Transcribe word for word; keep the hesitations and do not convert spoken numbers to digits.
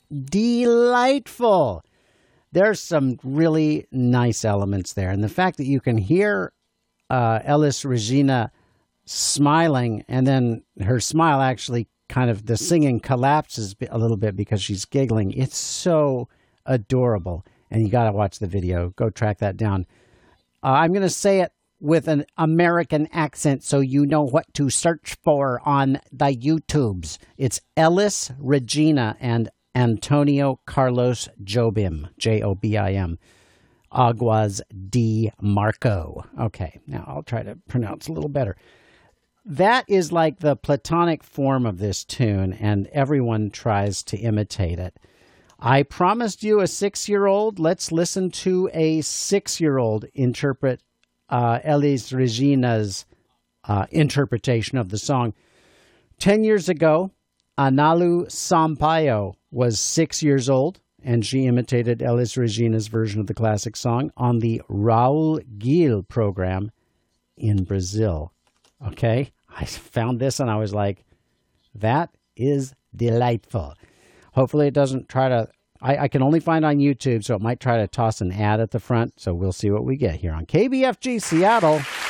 delightful. There's some really nice elements there. And the fact that you can hear uh, Elis Regina smiling, and then her smile actually kind of, the singing collapses a little bit because she's giggling. It's so adorable. And you got to watch the video. Go track that down. Uh, I'm going to say it with an American accent so you know what to search for on the YouTubes. It's Elis Regina and Antonio Carlos Jobim, J O B I M, Aguas de Marco. Okay, now I'll try to pronounce a little better. That is like the Platonic form of this tune, and everyone tries to imitate it. I promised you a six-year-old. Let's listen to a six-year-old interpret uh, Elis Regina's uh, interpretation of the song. Ten years ago, Analu Sampaio was six years old, and she imitated Elis Regina's version of the classic song on the Raul Gil program in Brazil. Okay, I found this and I was like, that is delightful. Hopefully it doesn't try to, I, I can only find on YouTube, so it might try to toss an ad at the front, so we'll see what we get here on K B F G Seattle.